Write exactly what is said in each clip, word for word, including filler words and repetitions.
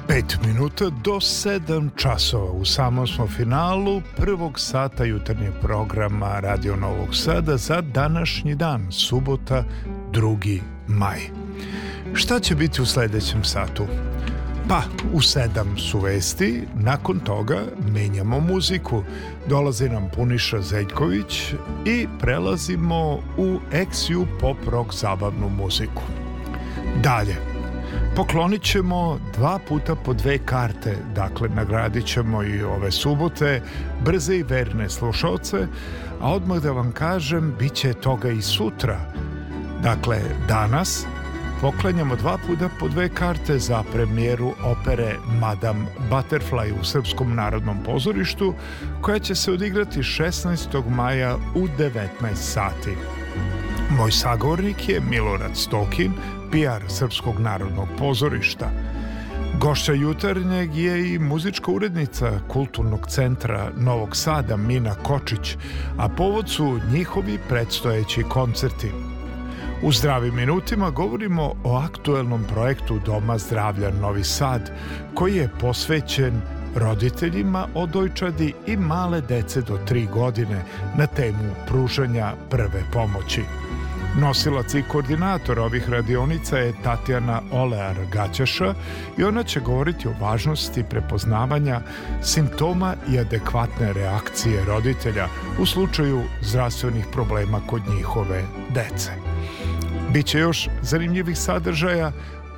Pet minuta do sedam časova. U samom smo finalu prvog sata jutarnjeg programa Radio Novog Sada za današnji dan, subota, drugi maj. Šta će biti u sledećem satu? Pa, u sedam su vesti, nakon toga menjamo muziku. Dolazi nam Puniša Zeljković i prelazimo u X U pop rock zabavnu muziku. Dalje, poklonit ćemo dva puta po dve karte, dakle nagradit ćemo i ove subote brze i verne slušalce, a odmah da vam kažem, bit će toga i sutra. Dakle, danas poklanjamo dva puta po dve karte za premijeru opere Madame Butterfly u Srpskom narodnom pozorištu, koja će se odigrati šesnaestog maja u devetnaest sati. Moj sagovornik je Milorad Stokin, P R Srpskog narodnog pozorišta. Gošća jutarnjeg je i muzička urednica Kulturnog centra Novog Sada Mina Kočić, a povod su njihovi predstojeći koncerti. U zdravim minutima govorimo o aktuelnom projektu Doma zdravlja Novi Sad, koji je posvećen roditeljima odojčadi i male dece do tri godine na temu pružanja prve pomoći. Nosilac i koordinator ovih radionica je Tatjana Olear-Gaćaša i ona će govoriti o važnosti prepoznavanja simptoma i adekvatne reakcije roditelja u slučaju zdravstvenih problema kod njihove dece. Biće još zanimljivih sadržaja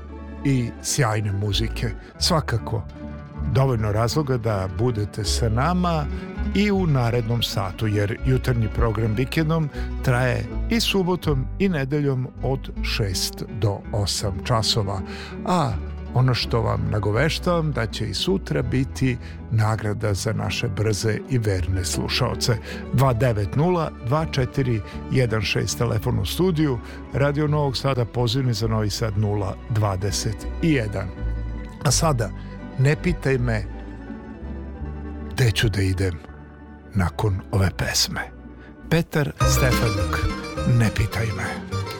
i sjajne muzike. Svakako, dovoljno razloga da budete sa nama i u narednom satu, jer jutarnji program vikendom traje i subotom i nedeljom od šest do osam časova. A ono što vam nagoveštavam da će i sutra biti nagrada za naše brze i verne slušaoce. dva devet nula dva četiri jedan šest telefon u studiju, Radio Novog Sada, pozivni za Novi Sad nula dvadeset jedan. A sada, ne pitaj me gde ću da idem nakon ove pesme. Petar Stefanjuk, Ne pitaj me.